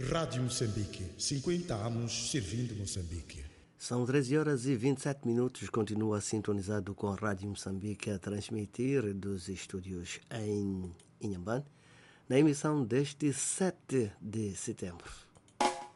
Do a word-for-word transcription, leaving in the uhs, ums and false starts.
Rádio Moçambique, cinquenta anos servindo Moçambique. São treze horas e vinte e sete minutos, continua sintonizado com a Rádio Moçambique a transmitir dos estúdios em Inhambane, na emissão deste sete de setembro.